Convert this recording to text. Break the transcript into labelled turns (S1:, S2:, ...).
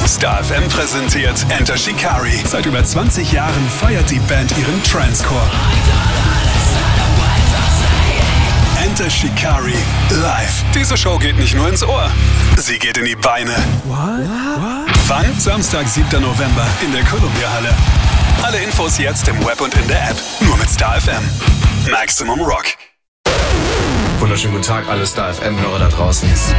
S1: Star FM präsentiert Enter Shikari. Seit über 20 Jahren feiert die Band ihren Trancecore. Enter Shikari live. Diese Show geht nicht nur ins Ohr, sie geht in die Beine. What? Wann? Samstag, 7. November in der Columbia-Halle. Alle Infos jetzt im Web und in der App. Nur mit Star FM. Maximum Rock.
S2: Wunderschönen guten Tag, alle Star FM-Hörer da draußen.